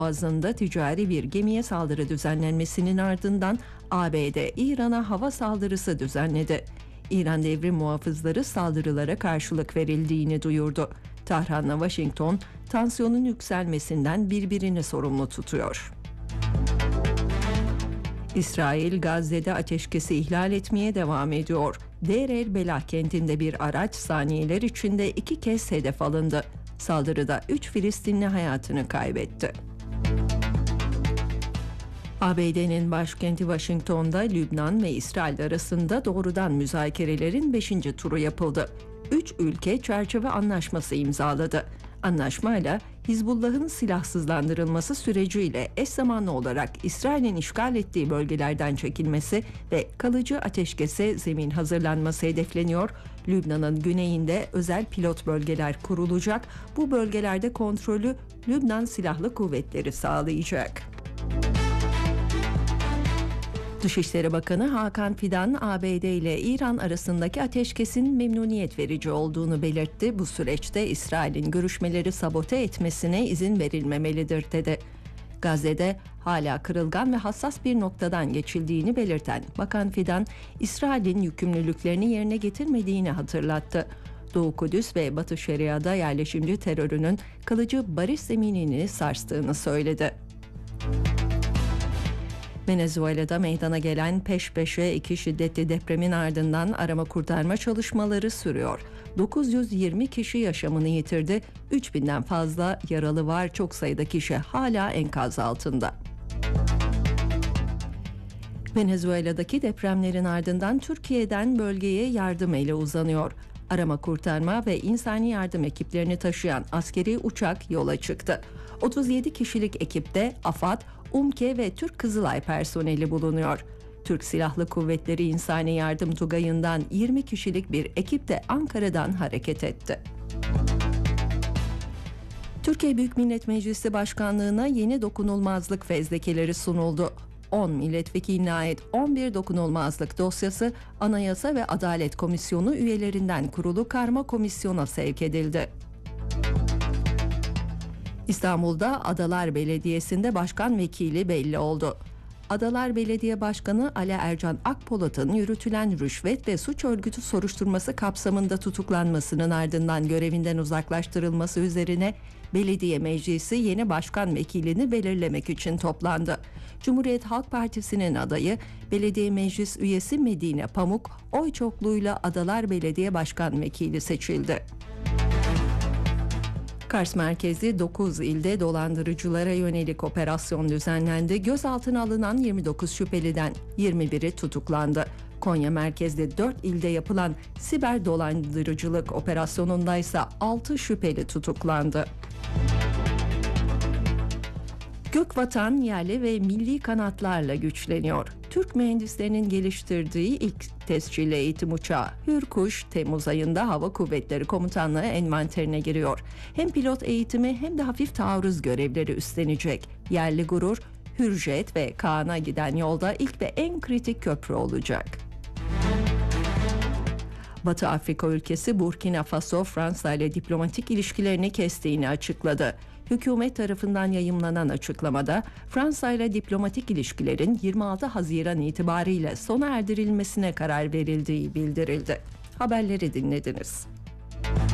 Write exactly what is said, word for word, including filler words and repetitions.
Boğazı'nda ticari bir gemiye saldırı düzenlenmesinin ardından A B D İran'a hava saldırısı düzenledi. İran devrim muhafızları saldırılara karşılık verildiğini duyurdu. Tahran'la Washington tansiyonun yükselmesinden birbirini sorumlu tutuyor. İsrail, Gazze'de ateşkesi ihlal etmeye devam ediyor. Deir el Belah kentinde bir araç saniyeler içinde iki kez hedef alındı. Saldırıda üç Filistinli hayatını kaybetti. A B D'nin başkenti Washington'da Lübnan ve İsrail arasında doğrudan müzakerelerin beşinci turu yapıldı. Üç ülke çerçeve anlaşması imzaladı. Anlaşmayla Hizbullah'ın silahsızlandırılması süreciyle eş zamanlı olarak İsrail'in işgal ettiği bölgelerden çekilmesi ve kalıcı ateşkese zemin hazırlanması hedefleniyor. Lübnan'ın güneyinde özel pilot bölgeler kurulacak. Bu bölgelerde kontrolü Lübnan Silahlı Kuvvetleri sağlayacak. Dışişleri Bakanı Hakan Fidan, A B D ile İran arasındaki ateşkesin memnuniyet verici olduğunu belirtti. Bu süreçte İsrail'in görüşmeleri sabote etmesine izin verilmemelidir dedi. Gazze'de hala kırılgan ve hassas bir noktadan geçildiğini belirten Bakan Fidan, İsrail'in yükümlülüklerini yerine getirmediğini hatırlattı. Doğu Kudüs ve Batı Şeria'da yerleşimci terörünün kalıcı barış zeminini sarstığını söyledi. Venezuela'da meydana gelen peş peşe iki şiddetli depremin ardından arama kurtarma çalışmaları sürüyor. dokuz yüz yirmi kişi yaşamını yitirdi, üç binden fazla yaralı var, çok sayıda kişi hala enkaz altında. Venezuela'daki depremlerin ardından Türkiye'den bölgeye yardım eli uzanıyor. Arama kurtarma ve insani yardım ekiplerini taşıyan askeri uçak yola çıktı. otuz yedi kişilik ekipte AFAD, UMKE ve Türk Kızılay personeli bulunuyor. Türk Silahlı Kuvvetleri İnsani Yardım Tugayı'ndan yirmi kişilik bir ekip de Ankara'dan hareket etti. Türkiye Büyük Millet Meclisi Başkanlığı'na yeni dokunulmazlık fezlekeleri sunuldu. on milletvekiline ait on bir dokunulmazlık dosyası Anayasa ve Adalet Komisyonu üyelerinden kurulu karma komisyona sevk edildi. İstanbul'da Adalar Belediyesi'nde başkan vekili belli oldu. Adalar Belediye Başkanı Ali Ercan Akpolat'ın yürütülen rüşvet ve suç örgütü soruşturması kapsamında tutuklanmasının ardından görevinden uzaklaştırılması üzerine Belediye Meclisi yeni başkan vekilini belirlemek için toplandı. Cumhuriyet Halk Partisi'nin adayı Belediye Meclis üyesi Medine Pamuk oy çokluğuyla Adalar Belediye Başkan Vekili seçildi. Kars merkezli dokuz ilde dolandırıcılara yönelik operasyon düzenlendi. Gözaltına alınan yirmi dokuz şüpheliden yirmi biri tutuklandı. Konya merkezli dört ilde yapılan siber dolandırıcılık operasyonunda ise altı şüpheli tutuklandı. Gökvatan yerli ve milli kanatlarla güçleniyor. Türk mühendislerinin geliştirdiği ilk tescilli eğitim uçağı Hürkuş, Temmuz ayında Hava Kuvvetleri Komutanlığı envanterine giriyor. Hem pilot eğitimi hem de hafif taarruz görevleri üstlenecek. Yerli gurur, Hürjet ve Kaan'a giden yolda ilk ve en kritik köprü olacak. Batı Afrika ülkesi Burkina Faso, Fransa ile diplomatik ilişkilerini kestiğini açıkladı. Hükümet tarafından yayımlanan açıklamada Fransa ile diplomatik ilişkilerin yirmi altı Haziran itibariyle sona erdirilmesine karar verildiği bildirildi. Haberleri dinlediniz.